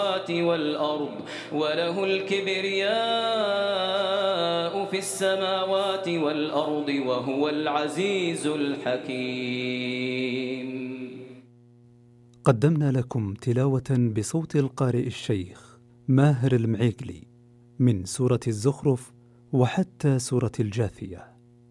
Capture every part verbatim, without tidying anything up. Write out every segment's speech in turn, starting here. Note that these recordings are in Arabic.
والأرض وله الكبرياء في السماوات والأرض وهو العزيز الحكيم. قدمنا لكم تلاوة بصوت القارئ الشيخ ماهر المعيقلي من سورة الزخرف وحتى سورة الجاثية.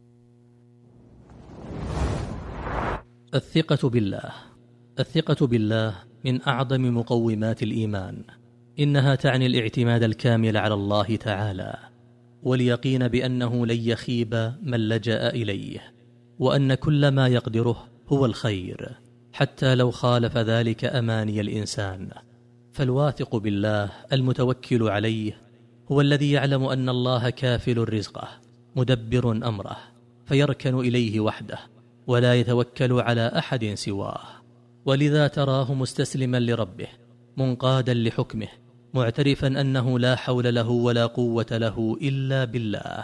الثقة بالله. الثقة بالله من أعظم مقومات الإيمان، إنها تعني الاعتماد الكامل على الله تعالى، واليقين بأنه لن يخيب من لجأ إليه، وأن كل ما يقدره هو الخير حتى لو خالف ذلك أماني الإنسان. فالواثق بالله المتوكل عليه هو الذي يعلم أن الله كافل رزقه مدبر أمره، فيركن إليه وحده ولا يتوكل على أحد سواه، ولذا تراه مستسلما لربه منقادا لحكمه، معترفا أنه لا حول له ولا قوة له إلا بالله.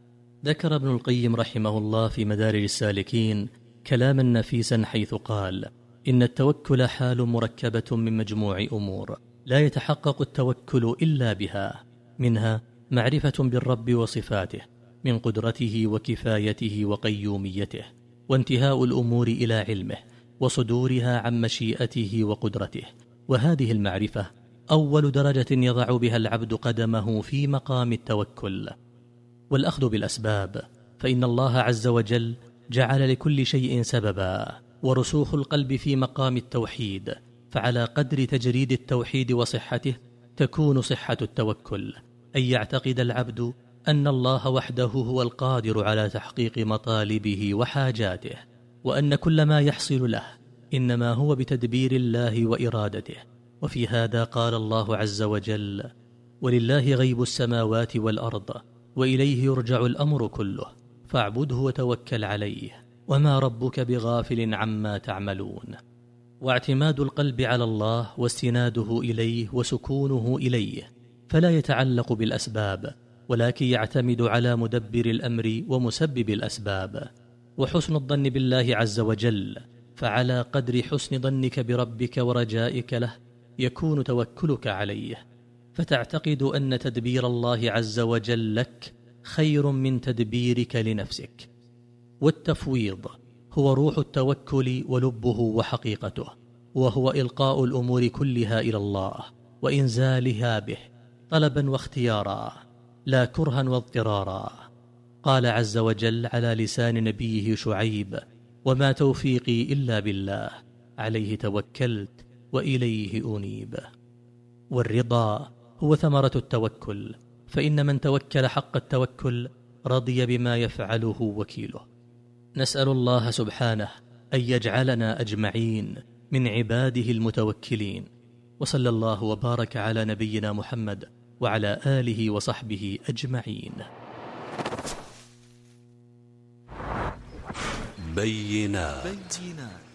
ذكر ابن القيم رحمه الله في مدارج السالكين كلاما نفيسا حيث قال: إن التوكل حال مركبة من مجموع أمور لا يتحقق التوكل إلا بها، منها معرفة بالرب وصفاته من قدرته وكفايته وقيوميته، وانتهاء الأمور إلى علمه وصدورها عن مشيئته وقدرته، وهذه المعرفة أول درجة يضع بها العبد قدمه في مقام التوكل. والأخذ بالأسباب، فإن الله عز وجل جعل لكل شيء سببا، ورسوخ القلب في مقام التوحيد، فعلى قدر تجريد التوحيد وصحته تكون صحة التوكل، أن يعتقد العبد أن الله وحده هو القادر على تحقيق مطالبه وحاجاته، وأن كل ما يحصل له إنما هو بتدبير الله وإرادته. وفي هذا قال الله عز وجل: ولله غيب السماوات والأرض وإليه يرجع الأمر كله فاعبده وتوكل عليه وما ربك بغافل عما تعملون. واعتماد القلب على الله واستناده إليه وسكونه إليه فلا يتعلق بالأسباب، ولكن يعتمد على مدبر الأمر ومسبب الأسباب. وحسن الظن بالله عز وجل، فعلى قدر حسن ظنك بربك ورجائك له يكون توكلك عليه، فتعتقد أن تدبير الله عز وجل لك خير من تدبيرك لنفسك. والتفويض هو روح التوكل ولبه وحقيقته، وهو إلقاء الأمور كلها إلى الله وإنزالها به طلبا واختيارا لا كرها واضطرارا. قال عز وجل على لسان نبيه شعيب: وما توفيقي إلا بالله عليه توكلت وإليه أنيب. والرضا هو ثمرة التوكل، فإن من توكل حق التوكل رضي بما يفعله وكيله. نسأل الله سبحانه أن يجعلنا أجمعين من عباده المتوكلين، وصلى الله وبارك على نبينا محمد وعلى آله وصحبه أجمعين. بينات.